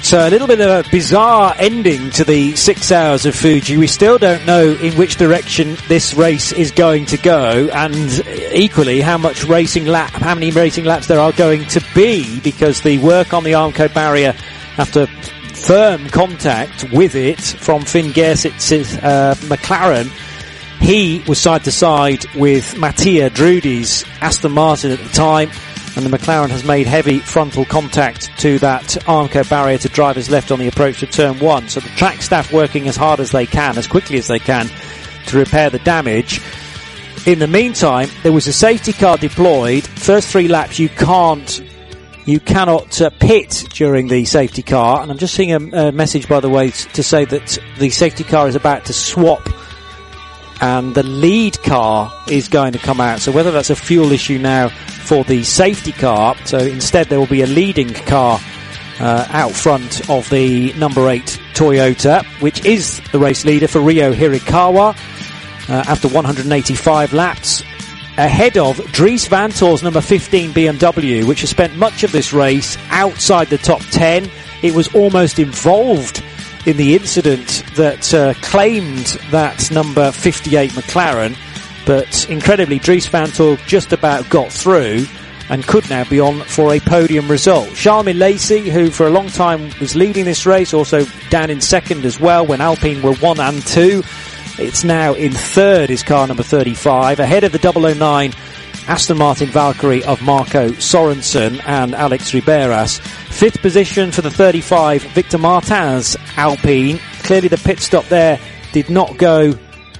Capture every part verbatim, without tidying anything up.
So a little bit of a bizarre ending to the six hours of Fuji. We still don't know in which direction this race is going to go, and equally how much racing lap, how many racing laps there are going to be, because the work on the Armco barrier, after firm contact with it from Finn Gersitz's uh, McLaren, he was side to side with Mattia Drudy's Aston Martin at the time, and the McLaren has made heavy frontal contact to that Armco barrier to drivers left on the approach to turn one. So the track staff working as hard as they can, as quickly as they can, to repair the damage. In the meantime, there was a safety car deployed. First three laps you can't You cannot uh, pit during the safety car, and I'm just seeing a, a message, by the way, to say that the safety car is about to swap and the lead car is going to come out. So whether that's a fuel issue now for the safety car, so instead there will be a leading car uh, out front of the number eight Toyota, which is the race leader for Ryo Hirakawa uh, after one hundred eighty-five laps, ahead of Dries Vanthoor's number fifteen B M W, which has spent much of this race outside the top ten. It was almost involved in the incident that uh, claimed that number fifty-eight McLaren, but incredibly Dries Vanthoor just about got through and could now be on for a podium result. Charles Milesi, who for a long time was leading this race, also down in second as well when Alpine were one and two. It's now in third, is car number thirty-five, ahead of the double oh nine Aston Martin Valkyrie of Marco Sorensen and Alex Riberas. Fifth position for the thirty-five Victor Martin's Alpine. Clearly the pit stop there did not go,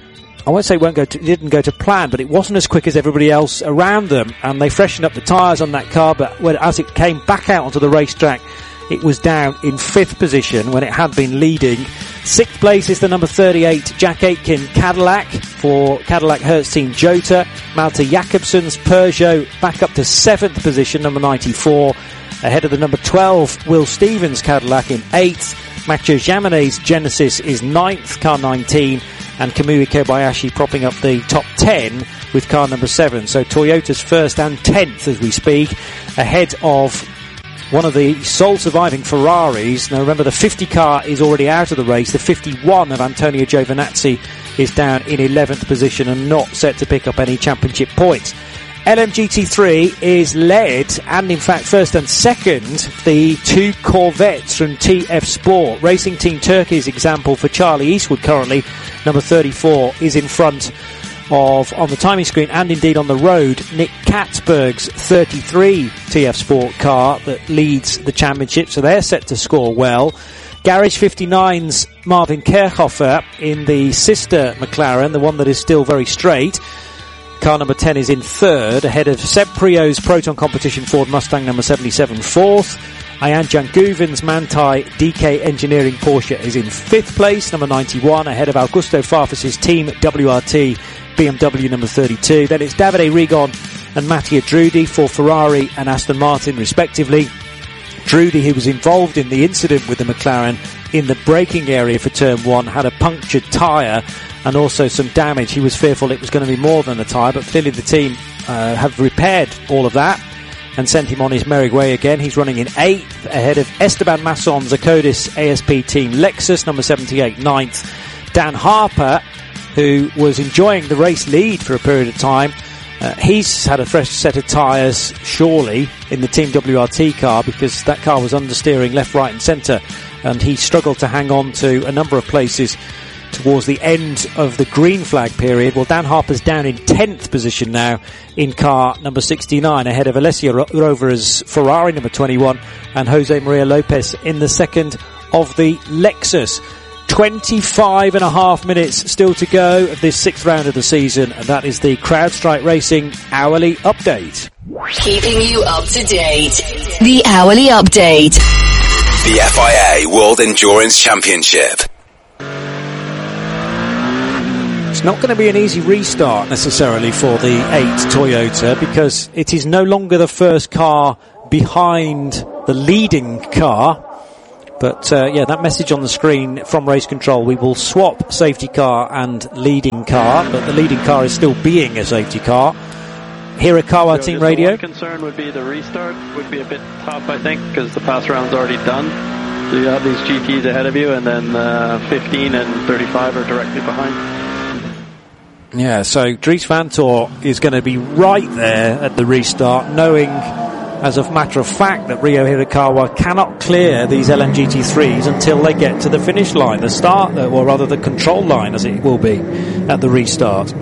I won't say won't go to, didn't go to plan, but it wasn't as quick as everybody else around them, and they freshened up the tyres on that car, but when, as it came back out onto the racetrack, it was down in fifth position when it had been leading. Sixth place is the number thirty-eight Jack Aitken Cadillac for Cadillac Hertz Team Jota. Malte Jakobsen's Peugeot back up to seventh position, number ninety-four. Ahead of the number twelve Will Stevens Cadillac in eighth. Mathieu Jaminet's Genesis is ninth, car nineteen. And Kamui Kobayashi propping up the top ten with car number seven. So Toyota's first and tenth as we speak, ahead of one of the sole surviving Ferraris. Now remember, the fifty car is already out of the race. The fifty-one of Antonio Giovinazzi is down in eleventh position and not set to pick up any championship points. L M G T three is led, and in fact first and second, the two Corvettes from T F Sport. Racing Team Turkey's example for Charlie Eastwood currently, number thirty-four, is in front of, on the timing screen and indeed on the road, Nick Katzberg's thirty-three T F Sport car that leads the championship, so they're set to score well. Garage fifty-nine's Marvin Kerchhofer in the sister McLaren, the one that is still very straight. Car number ten is in third, ahead of Seb Prio's Proton Competition Ford Mustang number seventy-seven, fourth. Ayan Janguven's Manthey D K Engineering Porsche is in fifth place, number ninety-one, ahead of Augusto Farfus's Team W R T B M W number thirty-two. Then it's Davide Rigon and Mattia Drudy for Ferrari and Aston Martin respectively. Drudy, who was involved in the incident with the McLaren in the braking area for turn one, had a punctured tyre and also some damage. He was fearful it was going to be more than a tyre, but clearly the team uh, have repaired all of that and sent him on his merry way again. He's running in eighth, ahead of Esteban Masson's Acodis A S P team Lexus, number seventy-eight, ninth. Dan Harper, who was enjoying the race lead for a period of time, uh, he's had a fresh set of tyres, surely, in the Team W R T car, because that car was understeering left, right and centre, and he struggled to hang on to a number of places towards the end of the green flag period. Well, Dan Harper's down in tenth position now in car number sixty-nine, ahead of Alessio Ro- Rover's Ferrari number twenty-one and Jose Maria Lopez in the second of the Lexus. twenty-five and a half minutes still to go of this sixth round of the season, and that is the CrowdStrike Racing Hourly Update. Keeping you up to date. The Hourly Update. The F I A World Endurance Championship. It's not going to be an easy restart necessarily for the eight Toyota, because it is no longer the first car behind the leading car. But uh, yeah, that message on the screen from Race Control, we will swap safety car and leading car, but the leading car is still being a safety car. Hirakawa so Team the Radio. One concern would be the restart would be a bit tough, I think, because the pass round's already done. So you have these G Ts ahead of you, and then uh, fifteen and thirty-five are directly behind. Yeah, so Dries Vanthoor is going to be right there at the restart, knowing, as a matter of fact, that Ryo Hirakawa cannot clear these L M G T threes until they get to the finish line, the start, or rather the control line, as it will be at the restart.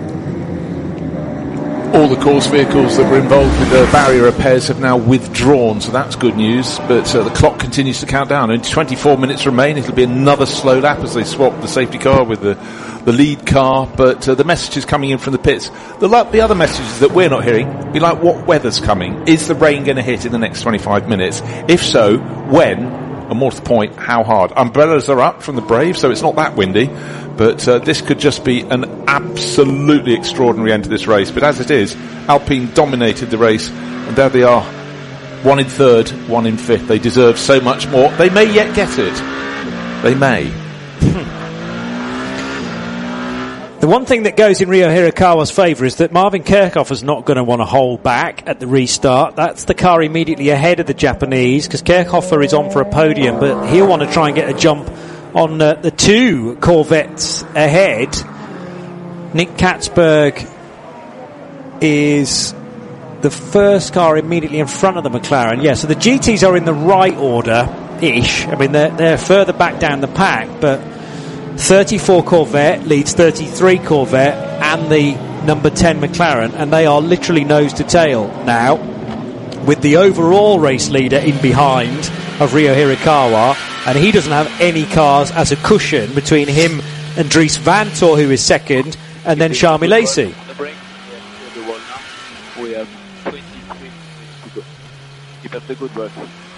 All the course vehicles that were involved with the barrier repairs have now withdrawn, so that's good news. But uh, the clock continues to count down. Only twenty-four minutes remain. It'll be another slow lap as they swap the safety car with the, the lead car. But uh, the messages coming in from the pits, the, the other messages that we're not hearing, be like, what weather's coming? Is the rain going to hit in the next twenty-five minutes? If so, when? And more to the point, how hard? Umbrellas are up from the Brave, so it's not that windy. But uh, this could just be an absolutely extraordinary end to this race. But as it is, Alpine dominated the race, and there they are, one in third, one in fifth. They deserve so much more. They may yet get it. They may. The one thing that goes in Ryo Hirakawa's favour is that Marvin Kerkhoff's not going to want to hold back at the restart. That's the car immediately ahead of the Japanese, because Kerkhoff is on for a podium, but he'll want to try and get a jump on uh, the two Corvettes ahead. Nick Katzberg is the first car immediately in front of the McLaren. Yeah, so the G Ts are in the right order-ish. I mean, they're, they're further back down the pack, but thirty-four Corvette leads thirty-three Corvette and the number ten McLaren, and they are literally nose to tail now, with the overall race leader in behind of Ryo Hirakawa, and he doesn't have any cars as a cushion between him and Dries Vanthoor, who is second, and then Charmy Lacey. We have twenty-three minutes to go. Keep up the good work.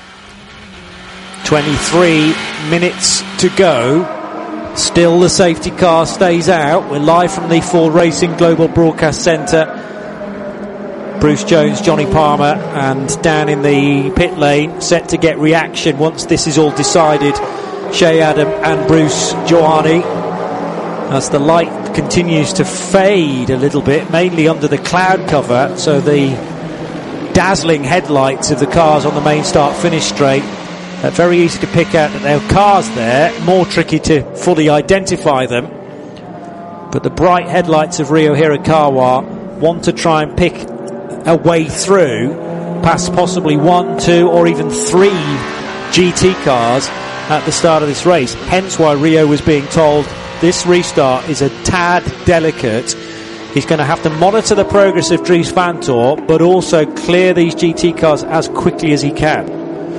twenty-three minutes to go. Still the safety car stays out. We're live from the Ford Racing Global Broadcast Centre. Bruce Jones, Johnny Palmer, and down in the pit lane, set to get reaction once this is all decided, Shea Adam and Bruce Johanny, as the light continues to fade a little bit, mainly under the cloud cover, so the dazzling headlights of the cars on the main start finish straight, uh, very easy to pick out that there are cars there, more tricky to fully identify them, but the bright headlights of Ryo Hirakawa want to try and pick a way through past possibly one, two or even three G T cars at the start of this race, hence why Ryo was being told this restart is a tad delicate. He's going to have to monitor the progress of Dries Vanthoor, but also clear these G T cars as quickly as he can.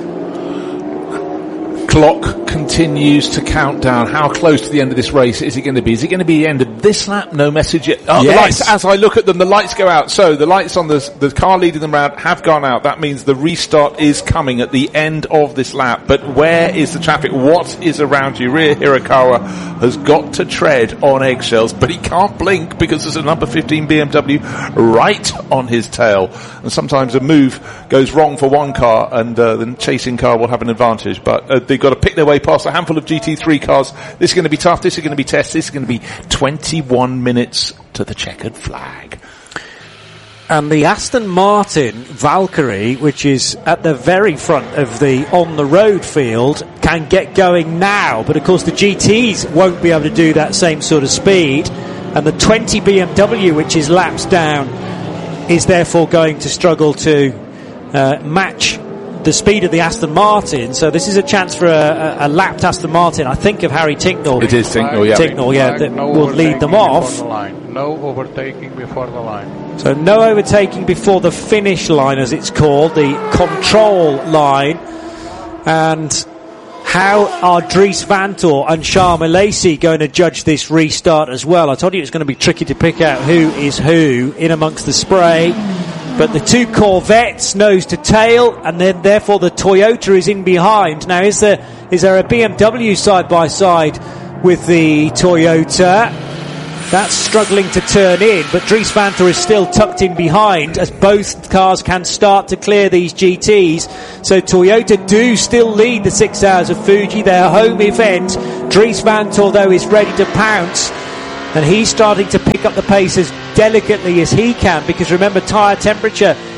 Clock continues to count down. How close to the end of this race is it going to be? Is it going to be the end of this lap? No message yet. Oh, yes. The lights, as I look at them, the lights go out. So the lights on the, the car leading them round have gone out. That means the restart is coming at the end of this lap. But where is the traffic? What is around you? Ryo Hirakawa has got to tread on eggshells, but he can't blink because there's a number fifteen B M W right on his tail. And sometimes a move goes wrong for one car and uh, the chasing car will have an advantage. But uh, they've got to pick their way past a handful of G T three cars. This is going to be tough. This is going to be test. This is going to be twenty-one minutes to the checkered flag. And the Aston Martin Valkyrie, which is at the very front of the on-the-road field, can get going now. But of course the G Ts won't be able to do that same sort of speed. And the twenty B M W, which is laps down, is therefore going to struggle to uh, match the speed of the Aston Martin. So this is a chance for a, a, a lapped Aston Martin, I think, of Harry Tincknell. It is Tincknell, yeah. Tincknell, yeah, that no will lead them off. The line. No overtaking before the line. So no overtaking before the finish line, as it's called, the control line. And how are Dries Vanthoor and Charmy Lacey going to judge this restart as well? I told you it's going to be tricky to pick out who is who in amongst the spray. But the two Corvettes nose to tail, and then therefore the Toyota is in behind. Now, is there is there a B M W side by side with the Toyota? That's struggling to turn in, but Dries Vanthoor is still tucked in behind as both cars can start to clear these G Ts. So Toyota do still lead the six hours of Fuji, their home event. Dries Vanthoor, though, is ready to pounce, and he's starting to pick up the pace as delicately as he can, because remember, tyre temperature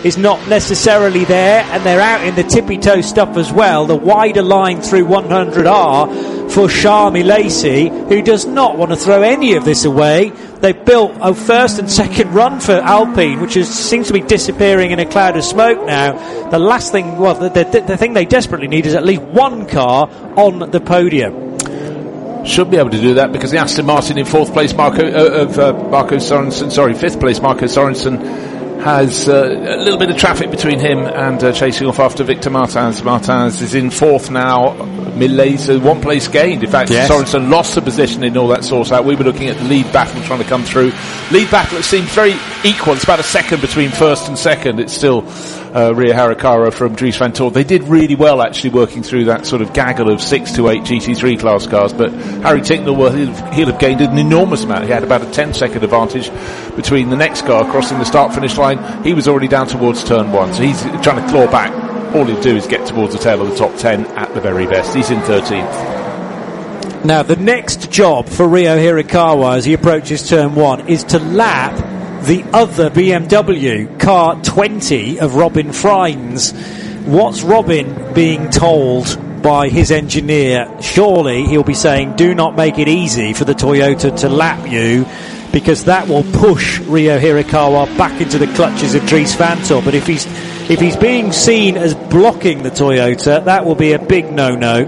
is not necessarily there, and they're out in the tippy-toe stuff as well. The wider line through one hundred R for Sharmi Lacey, who does not want to throw any of this away. They've built a first and second run for Alpine, which is, seems to be disappearing in a cloud of smoke now. The last thing, well, the, the, the thing they desperately need is at least one car on the podium. Should be able to do that because the Aston Martin in fourth place, Marco uh, of uh, Marco Sorensen, sorry, fifth place, Marco Sorensen, has uh, a little bit of traffic between him and uh, chasing off after Victor Martins. Martins is in fourth now. Millet's uh, one place gained. In fact, yes. Sorensen lost the position in all that sort out. We were looking at the lead battle trying to come through. Lead battle, it seems very equal. It's about a second between first and second. It's still uh, Ria Hirakawa from Dries Vanthoor. They did really well actually working through that sort of gaggle of six to eight G T three class cars, but Harry Tincknell, well, he'll, he'll have gained an enormous amount. He had about a ten second advantage between the next car crossing the start finish line. He was already down towards turn one, so he's trying to claw back. All he'll do is get towards the tail of the top ten at the very best. He's in thirteenth. Now, the next job for Rio Hirakawa as he approaches turn one is to lap the other B M W, car twenty of Robin Freins. What's Robin being told by his engineer? Surely he'll be saying, do not make it easy for the Toyota to lap you, because that will push Rio Hirakawa back into the clutches of Dries Vanthoor. But if he's if he's being seen as blocking the Toyota, that will be a big no-no.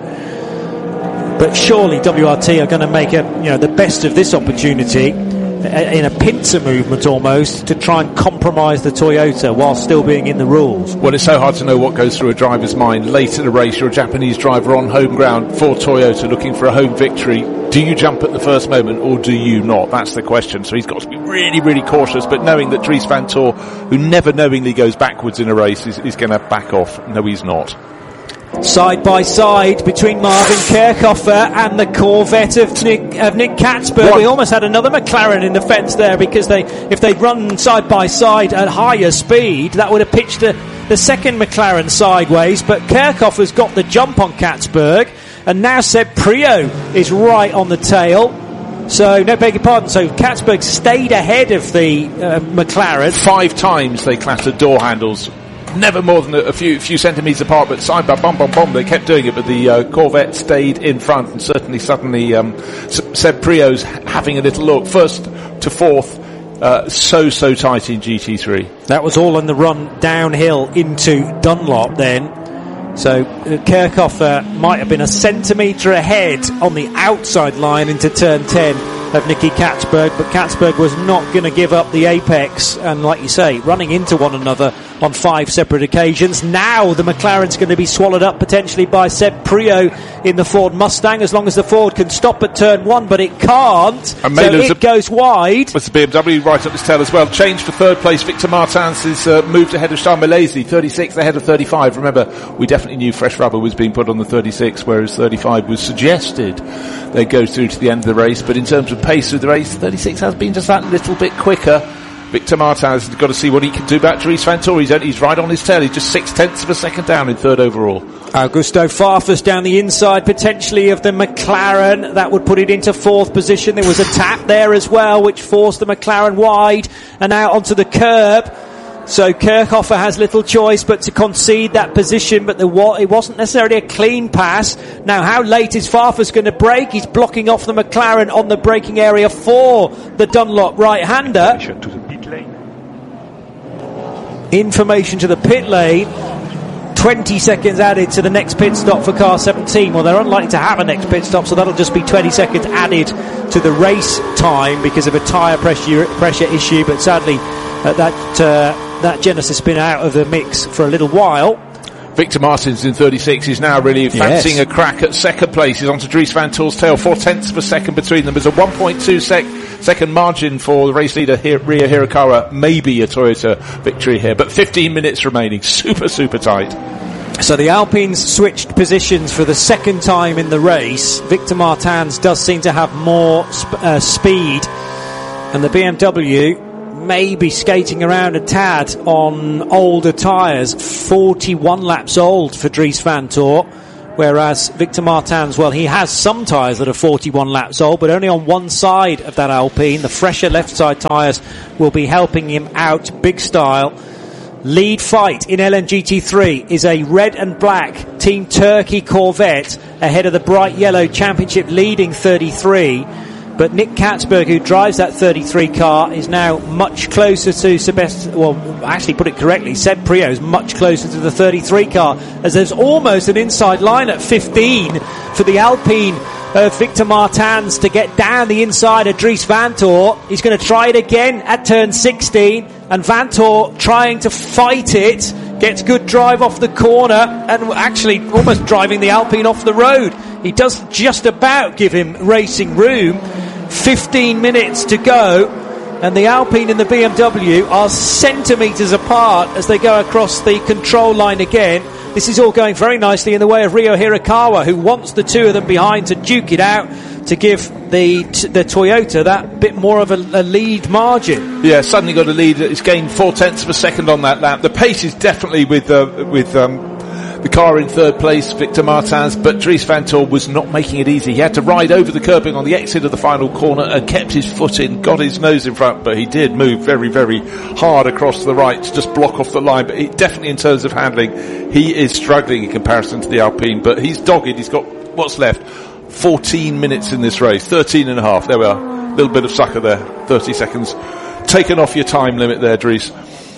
But surely W R T are going to make a, you know, the best of this opportunity in a pincer movement almost to try and compromise the Toyota while still being in the rules. Well, it's so hard to know what goes through a driver's mind. Late in the race, you're a Japanese driver on home ground for Toyota looking for a home victory. Do you jump at the first moment or do you not? That's the question. So he's got to be really, really cautious, but knowing that Dries Vanthoor, who never knowingly goes backwards in a race, is, is going to back off. No, he's not. Side by side between Marvin Kerkhofer and the Corvette of Nick, of Nick Katzberg. We almost had another McLaren in the fence there, because they, if they'd run side by side at higher speed, that would have pitched the, the second McLaren sideways. But Kerkhofer's got the jump on Katzberg, and now Seb Priaulx is right on the tail. So, no, beg your pardon. So Katzberg stayed ahead of the uh, McLaren. Five times they clattered door handles. Never more than a few few centimetres apart, but side by bum bum bum, they kept doing it. But the uh, Corvette stayed in front, and certainly suddenly um, Seb Priaulx's having a little look. First to fourth, uh, so so tight in G T three. That was all on the run downhill into Dunlop then. So uh, Kerkhofer might have been a centimetre ahead on the outside line into turn ten of Nicky Katzberg, but Katzberg was not going to give up the apex, and like you say, running into one another on five separate occasions. Now the McLaren's going to be swallowed up potentially by Seb Priaulx in the Ford Mustang, as long as the Ford can stop at turn one, but it can't, and so it a, goes wide. With the B M W right up his tail as well. Change for third place. Victor Martins is uh, moved ahead of Charles Milesi, thirty-six ahead of thirty-five. Remember, we definitely knew fresh rubber was being put on the thirty-six, whereas thirty-five was suggested they go through to the end of the race. But in terms of pace of the race, thirty-six has been just that little bit quicker. Victor Martins has got to see what he can do about Dries Vanthoor. He's, he's right on his tail. He's just six tenths of a second down in third overall. Augusto Farfus down the inside, potentially, of the McLaren. That would put it into fourth position. There was a tap there as well, which forced the McLaren wide and out onto the curb. So Kerkhofer has little choice but to concede that position, but the, it wasn't necessarily a clean pass. Now, how late is Farfus going to brake? He's blocking off the McLaren on the braking area for the Dunlop right-hander. Information to the pit lane. twenty seconds added to the next pit stop for car seventeen. Well, they're unlikely to have a next pit stop, so that'll just be twenty seconds added to the race time because of a tyre pressure, pressure issue, but sadly uh, that... Uh, That Genesis has been out of the mix for a little while. Victor Martins in thirty-six is now really fancying yes. a crack at second place. He's onto Dries Vanthoor's tail, four tenths of a second between them. There's a one point two sec- second margin for the race leader, Rio Hirakawa. Maybe a Toyota victory here, but fifteen minutes remaining. Super, super tight. So the Alpines switched positions for the second time in the race. Victor Martins does seem to have more sp- uh, speed, and the B M W maybe skating around a tad on older tyres. forty-one laps old for Dries Vanthoor, whereas Victor Martins, well, he has some tyres that are forty-one laps old, but only on one side of that Alpine. The fresher left side tyres will be helping him out big style. Lead fight in L M G T three is a red and black Team Turkey Corvette ahead of the bright yellow Championship leading thirty-three. But Nick Katzberg, who drives that thirty-three car, is now much closer to Sebastian, well, actually put it correctly, Seb Priaulx is much closer to the thirty-three car, as there's almost an inside line at fifteen for the Alpine of Victor Martins to get down the inside of Dries Vanthoor. He's going to try it again at turn sixteen, and Vanthoor trying to fight it, gets good drive off the corner, and actually almost driving the Alpine off the road. He does just about give him racing room. fifteen minutes to go, and the Alpine and the B M W are centimetres apart as they go across the control line again. This is all going very nicely in the way of Ryo Hirakawa, who wants the two of them behind to duke it out, to give the the Toyota that bit more of a, a lead margin. Yeah, suddenly got a lead. It's gained four tenths of a second on that lap. The pace is definitely with uh, with um, the car in third place, Victor Martins, but Dries Vanthoor was not making it easy. He had to ride over the curbing on the exit of the final corner and kept his foot in, got his nose in front, but he did move very, very hard across the right to just block off the line. But it, definitely in terms of handling, he is struggling in comparison to the Alpine, but he's dogged. He's got what's left, fourteen minutes in this race, thirteen and a half. There we are, a little bit of sucker there, thirty seconds taken off your time limit there, Dries.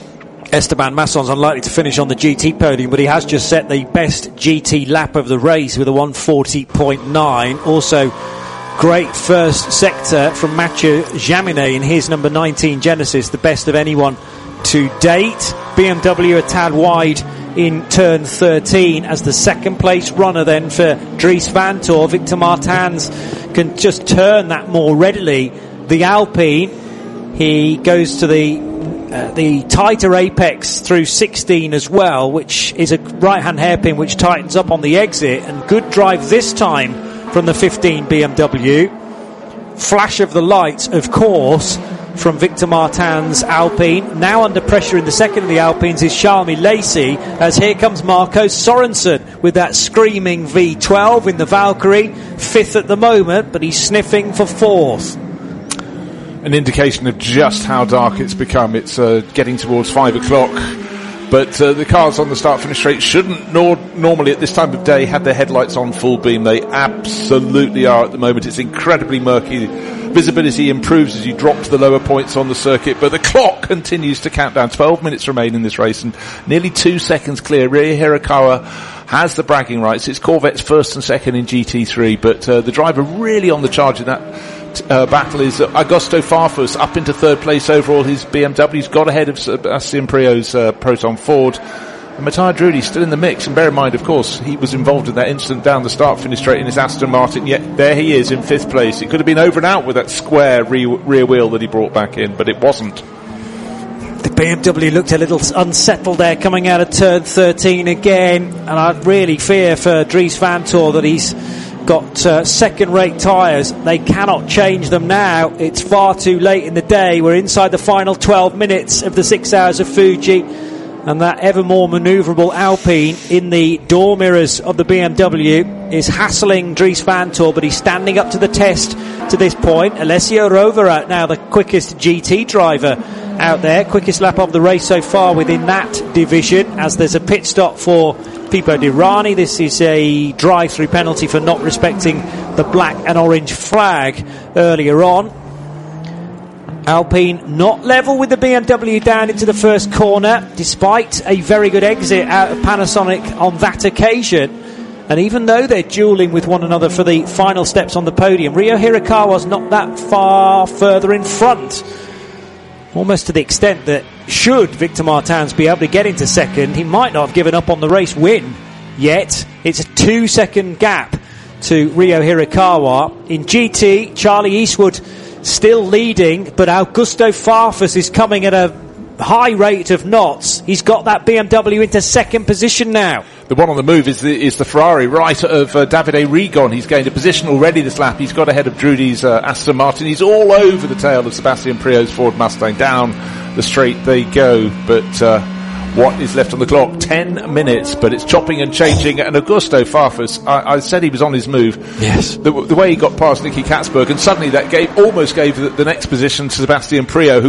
Esteban Masson's unlikely to finish on the G T podium, but he has just set the best G T lap of the race with a one forty point nine. Also, great first sector from Mathieu Jaminet in his number nineteen Genesis, the best of anyone to date. B M W a tad wide in turn thirteen as the second place runner then for Dries Vanthoor. Victor Martins can just turn that more readily. The Alpine, he goes to the Uh, the tighter apex through sixteen as well, which is a right-hand hairpin which tightens up on the exit, and good drive this time from the fifteen B M W. Flash of the lights, of course, from Victor Martins' Alpine. Now under pressure in the second of the Alpines is Charles Lacey, as here comes Marco Sorensen with that screaming V twelve in the Valkyrie, fifth at the moment, but he's sniffing for fourth. An indication of just how dark it's become. It's uh, getting towards five o'clock, but uh, the cars on the start-finish straight shouldn't nor- normally at this time of day have their headlights on full beam. They absolutely are at the moment. It's incredibly murky. Visibility improves as you drop to the lower points on the circuit, but the clock continues to count down. twelve minutes remain in this race and nearly two seconds clear. Ryo Hirakawa has the bragging rights. It's Corvette's first and second in G T three, but uh, the driver really on the charge in that Uh, battle is uh, Augusto Farfus up into third place overall. His B M W's got ahead of Sebastian Priaulx's uh, Proton Ford. And Matteo Drudi still in the mix, and bear in mind, of course, he was involved in that incident down the start finish straight in his Aston Martin, yet there he is in fifth place. It could have been over and out with that square re- rear wheel that he brought back in, but it wasn't. The B M W looked a little unsettled there coming out of turn thirteen again, and I really fear for Dries Vanthoor that he's got uh, second-rate tyres. They cannot change them now. It's far too late in the day. We're inside the final twelve minutes of the six hours of Fuji, and that ever more manoeuvrable Alpine in the door mirrors of the B M W is hassling Dries Vanthoor, but he's standing up to the test to this point. Alessio Rovera now the quickest G T driver out there, quickest lap of the race so far within that division, as there's a pit stop for Pipo Derani. This is a drive-through penalty for not respecting the black and orange flag earlier on. Alpine not level with the B M W down into the first corner, despite a very good exit out of Panasonic on that occasion. And even though they're duelling with one another for the final steps on the podium, Ryo Hirakawa's not that far further in front. Almost to the extent that should Victor Martins be able to get into second, he might not have given up on the race win yet. It's a two second gap to Ryo Hirakawa. In G T, Charlie Eastwood still leading, but Augusto Farfus is coming at a high rate of knots. He's got that B M W into second position now. The one on the move is the, is the Ferrari, right of uh, Davide Rigon. He's gained a position already this lap. He's got ahead of Drudi's uh, Aston Martin. He's all over the tail of Sebastian Priaulx's Ford Mustang. Down the straight they go, but uh, what is left on the clock? Ten minutes, but it's chopping and changing. And Augusto Farfus, I, I said he was on his move. Yes. The, the way he got past Nicky Katzberg, and suddenly that gave almost gave the, the next position to Sebastian Priaulx, who